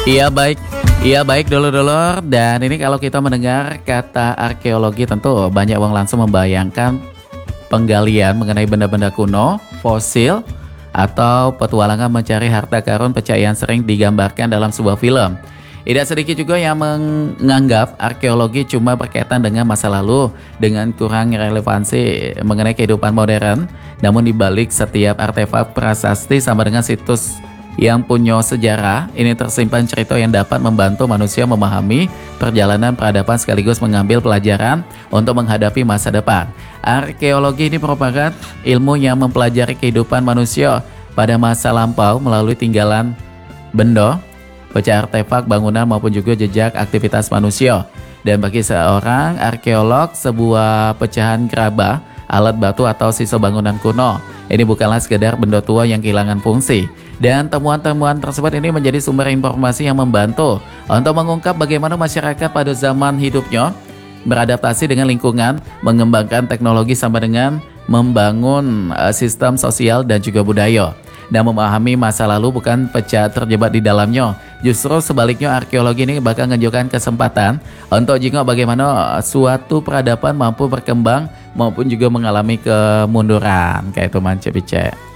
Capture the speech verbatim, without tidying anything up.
Iya baik, iya baik dulur-dulur. Dan ini kalau kita mendengar kata arkeologi tentu banyak orang langsung membayangkan penggalian mengenai benda-benda kuno, fosil, atau petualangan mencari harta karun pecahan sering digambarkan dalam sebuah film. Tidak sedikit juga yang menganggap arkeologi cuma berkaitan dengan masa lalu dengan kurang relevansi mengenai kehidupan modern. Namun dibalik setiap artefak prasasti sama dengan situs yang punya sejarah, ini tersimpan cerita yang dapat membantu manusia memahami perjalanan peradaban sekaligus mengambil pelajaran untuk menghadapi masa depan. Arkeologi ini merupakan ilmu yang mempelajari kehidupan manusia pada masa lampau melalui tinggalan benda, pecahan artefak bangunan maupun juga jejak aktivitas manusia. Dan bagi seorang arkeolog, sebuah pecahan gerabah, alat batu atau sisa bangunan kuno ini bukanlah sekedar benda tua yang kehilangan fungsi. Dan temuan-temuan tersebut ini menjadi sumber informasi yang membantu untuk mengungkap bagaimana masyarakat pada zaman hidupnya beradaptasi dengan lingkungan, mengembangkan teknologi sama dengan membangun uh, sistem sosial dan juga budaya. Dan memahami masa lalu bukan pecah terjebak di dalamnya. Justru sebaliknya, arkeologi ini bakal menunjukkan kesempatan untuk jingok bagaimana suatu peradaban mampu berkembang maupun juga mengalami kemunduran. Kayak itu mance bice.